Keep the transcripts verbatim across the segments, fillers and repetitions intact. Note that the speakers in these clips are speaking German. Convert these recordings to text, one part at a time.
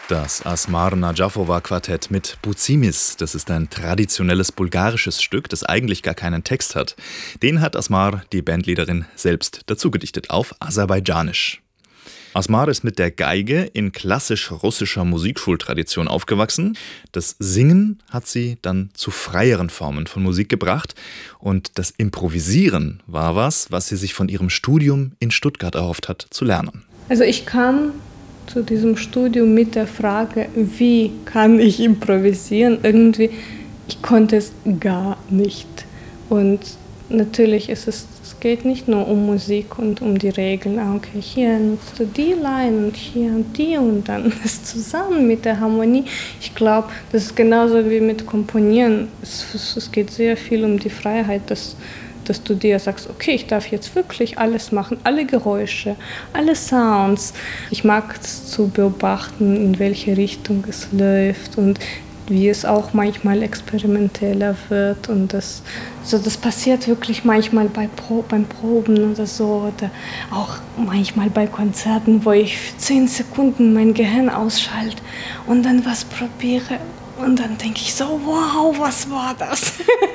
Das Asmar Nadjafova-Quartett mit Buzimis, das ist ein traditionelles bulgarisches Stück, das eigentlich gar keinen Text hat. Den hat Asmar, die Bandleaderin, selbst dazu gedichtet auf Aserbaidschanisch. Asmar ist mit der Geige in klassisch-russischer Musikschultradition aufgewachsen. Das Singen hat sie dann zu freieren Formen von Musik gebracht. Und das Improvisieren war was, was sie sich von ihrem Studium in Stuttgart erhofft hat zu lernen. Also ich kam zu diesem Studium mit der Frage, wie kann ich improvisieren? Irgendwie, ich konnte es gar nicht. Und natürlich ist es, es geht nicht nur um Musik und um die Regeln. Ah, okay, hier nutzt du die Line und hier und die und dann ist zusammen mit der Harmonie. Ich glaube, das ist genauso wie mit Komponieren. Es, es, es geht sehr viel um die Freiheit, dass dass du dir sagst, okay, ich darf jetzt wirklich alles machen, alle Geräusche, alle Sounds. Ich mag es zu beobachten, in welche Richtung es läuft und wie es auch manchmal experimenteller wird. Und das, so, das passiert wirklich manchmal bei Pro, beim Proben oder so, oder auch manchmal bei Konzerten, wo ich für zehn Sekunden mein Gehirn ausschalte und dann was probiere. Und dann denke ich so, wow, was war das?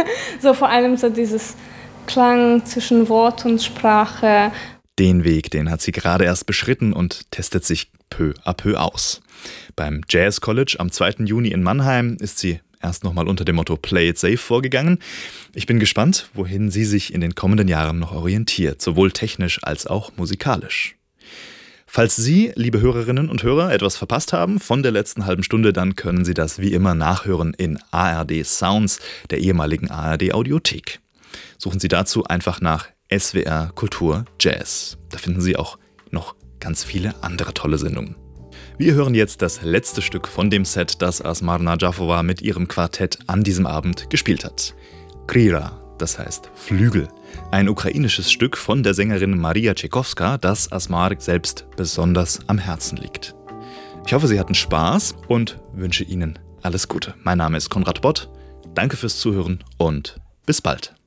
So vor allem so dieses Klang zwischen Wort und Sprache. Den Weg, den hat sie gerade erst beschritten und testet sich peu à peu aus. Beim Jazz College am zweiten Juni in Mannheim ist sie erst nochmal unter dem Motto Play it safe vorgegangen. Ich bin gespannt, wohin sie sich in den kommenden Jahren noch orientiert, sowohl technisch als auch musikalisch. Falls Sie, liebe Hörerinnen und Hörer, etwas verpasst haben von der letzten halben Stunde, dann können Sie das wie immer nachhören in A R D Sounds, der ehemaligen A R D Audiothek. Suchen Sie dazu einfach nach S W R Kultur Jazz. Da finden Sie auch noch ganz viele andere tolle Sendungen. Wir hören jetzt das letzte Stück von dem Set, das Asmar Nadjafova mit ihrem Quartett an diesem Abend gespielt hat. Krira, das heißt Flügel. Ein ukrainisches Stück von der Sängerin Maria Tschajkowska, das Asmar selbst besonders am Herzen liegt. Ich hoffe, Sie hatten Spaß und wünsche Ihnen alles Gute. Mein Name ist Konrad Bott. Danke fürs Zuhören und bis bald.